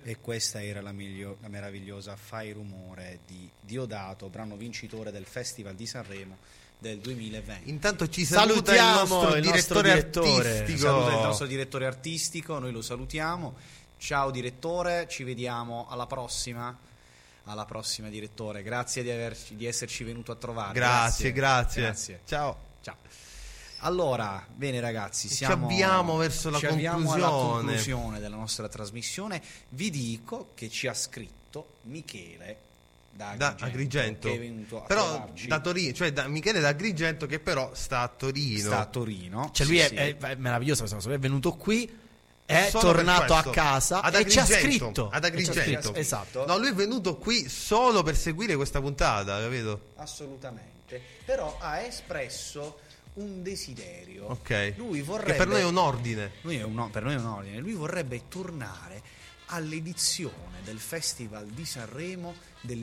E questa era la meravigliosa Fai Rumore di Diodato, brano vincitore del Festival di Sanremo del 2020. Intanto ci salutiamo il nostro direttore artistico. Saluta il nostro direttore artistico, noi lo salutiamo. Ciao direttore, ci vediamo alla prossima. Alla prossima direttore, grazie di esserci venuto a trovare. Grazie. Ciao. Allora, bene ragazzi, ci avviamo verso la conclusione della nostra trasmissione. Vi dico che ci ha scritto Michele da Agrigento, che è venuto a trovarci. Da Torino, cioè Michele da Agrigento, che però sta a Torino. Cioè lui è meraviglioso, è venuto qui, è tornato a casa e ci ha scritto ad Agrigento. Esatto. No, lui è venuto qui solo per seguire questa puntata, capito? Assolutamente. Però ha espresso un desiderio. Ok. Lui vorrebbe, che per noi è un ordine. Per noi è un ordine. Lui vorrebbe tornare all'edizione del Festival di Sanremo del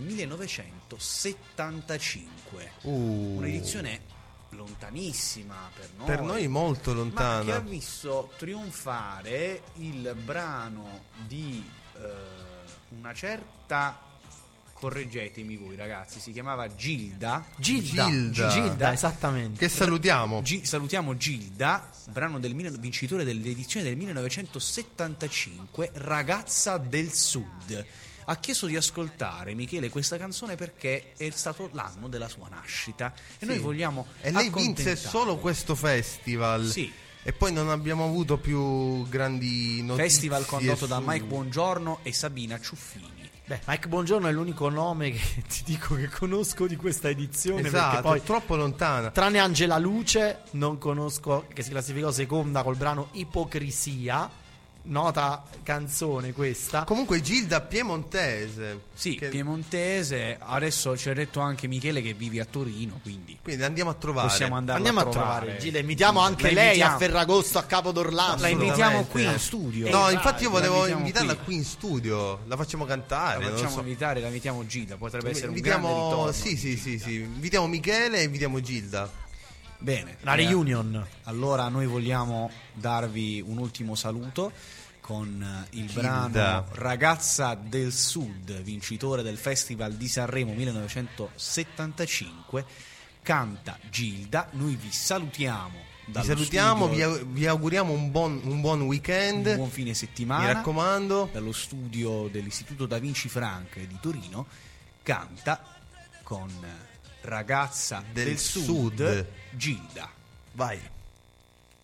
1975. Un'edizione lontanissima per noi. Per noi molto lontana. Ma che ha visto trionfare il brano di una certa, correggetemi voi ragazzi, si chiamava Gilda, esattamente, che salutiamo. Salutiamo Gilda, brano vincitore dell'edizione del 1975, Ragazza del Sud. Ha chiesto di ascoltare, Michele, questa canzone perché è stato l'anno della sua nascita e noi vogliamo lei vinse solo questo festival. Sì. E poi non abbiamo avuto più grandi notizie. Festival condotto da Mike Bongiorno e Sabina Ciuffini. Mike Bongiorno è l'unico nome che ti dico che conosco di questa edizione. Esatto, perché poi è troppo lontana. Tranne Angela Luce, non conosco, che si classificò seconda col brano Ipocrisia. Nota canzone questa. Comunque Gilda piemontese. Sì, piemontese. Adesso ci ha detto anche Michele che vivi a Torino, quindi andiamo a trovare. Possiamo andiamo a trovare Gilda. Invitiamo anche lei a Ferragosto a Capodorlando. La invitiamo qui in studio. No, infatti io volevo invitarla qui in studio. La facciamo cantare. La facciamo invitare, la invitiamo Gilda. Potrebbe essere un grande ritorno. Sì. Invitiamo Michele e invitiamo Gilda. Bene, la reunion. Allora noi vogliamo darvi un ultimo saluto con il brano Ragazza del Sud, vincitore del Festival di Sanremo 1975. Canta Gilda. Noi vi salutiamo. Vi auguriamo un buon weekend, un buon fine settimana. Mi raccomando, dallo studio dell'Istituto Da Vinci Frank di Torino. Canta con Ragazza del Sud, Gilda. Vai.